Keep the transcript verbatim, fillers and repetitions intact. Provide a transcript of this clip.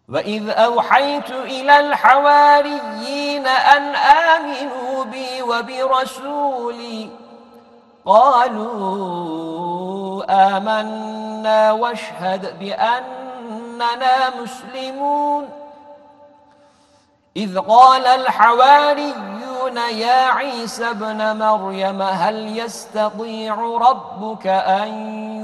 وَإِذْ أَوْحَيْتُ إِلَى الْحَوَارِيِّينَ أَنْ آمِنُوا بِي وَبِرَسُولِي قَالُوا آمَنَّا وَاشْهَدْ بِأَنَّنَا مُسْلِمُونَ إِذْ قَالَ الْحَوَارِيُّونَ يَا عِيسَى ابْنَ مَرْيَمَ هَلْ يَسْتَطِيعُ رَبُّكَ أَنْ